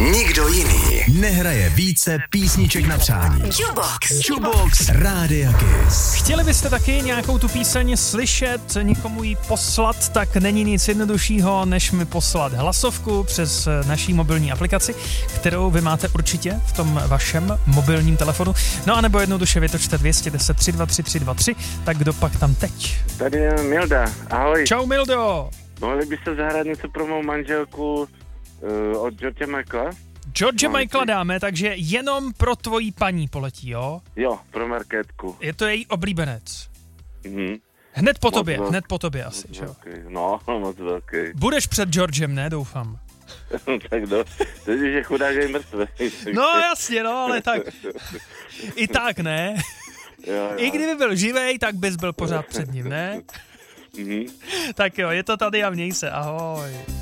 Nikdo jiný nehraje více písniček na přání. Jukebox Rádia Kiss. Chtěli byste taky nějakou tu píseň slyšet, někomu ji poslat, tak není nic jednoduššího, než mi poslat hlasovku přes naší mobilní aplikaci, kterou vy máte určitě v tom vašem mobilním telefonu. No a nebo jednoduše vytočte 210 323 323, tak kdo pak tam teď? Tady je Milda, ahoj. Čau Mildo. Mohli byste zahrát něco pro mou manželku od George Michaela? George Michaela dáme, takže jenom pro tvojí paní poletí, jo? Jo, pro Markétku. Je to její oblíbenec. Mhm. Hned po tobě asi, že jo? No, moc velký. Budeš před Georgem, ne, doufám. Tak to je chudák je mrtvý. No jasně, no, ale tak. I tak, ne? Jo. I kdyby byl živej, tak bys byl pořád před ním, ne? Mhm. Tak jo, je to tady a měj se, ahoj.